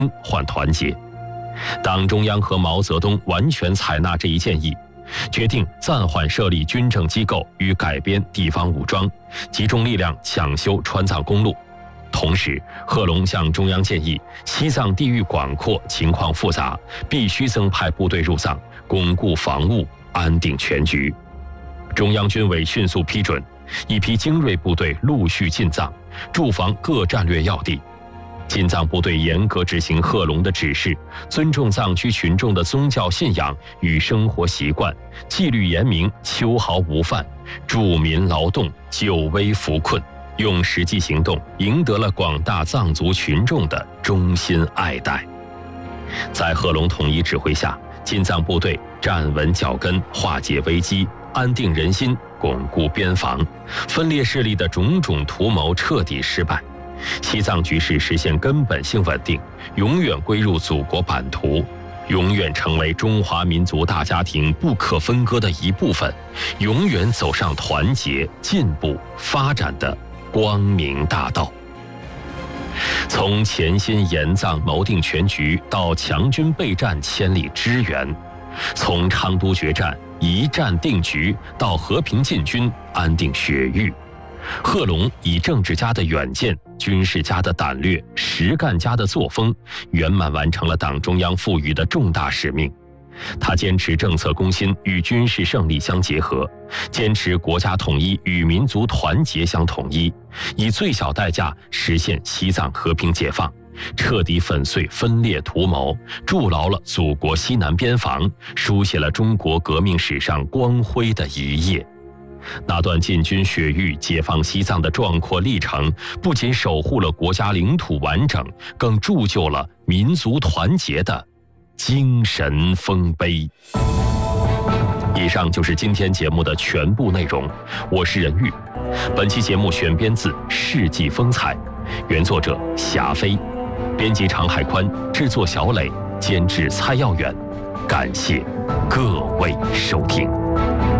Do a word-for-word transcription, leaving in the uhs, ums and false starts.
换团结。党中央和毛泽东完全采纳这一建议，决定暂缓设立军政机构与改编地方武装，集中力量抢修川藏公路。同时，贺龙向中央建议，西藏地域广阔，情况复杂，必须增派部队入藏，巩固防务，安定全局。中央军委迅速批准，一批精锐部队陆续进藏，驻防各战略要地。进藏部队严格执行贺龙的指示，尊重藏区群众的宗教信仰与生活习惯，纪律严明，秋毫无犯，助民劳动，救危扶困，用实际行动赢得了广大藏族群众的衷心爱戴。在贺龙统一指挥下，进藏部队站稳脚跟，化解危机，安定人心，巩固边防，分裂势力的种种图谋彻底失败。西藏局势实现根本性稳定，永远归入祖国版图，永远成为中华民族大家庭不可分割的一部分，永远走上团结、进步、发展的光明大道。从潜心研藏谋定全局到强军备战千里支援，从昌都决战一战定局到和平进军安定雪域，贺龙以政治家的远见、军事家的胆略、实干家的作风，圆满完成了党中央赋予的重大使命。他坚持政策攻心与军事胜利相结合，坚持国家统一与民族团结相统一，以最小代价实现西藏和平解放，彻底粉碎分裂图谋，筑牢了祖国西南边防，书写了中国革命史上光辉的一页。那段进军雪域、解放西藏的壮阔历程，不仅守护了国家领土完整，更铸就了民族团结的精神丰碑。以上就是今天节目的全部内容，我是任玉。本期节目选编自《世纪风采》，原作者霞飞，编辑常海宽，制作小磊，监制蔡耀远。感谢各位收听。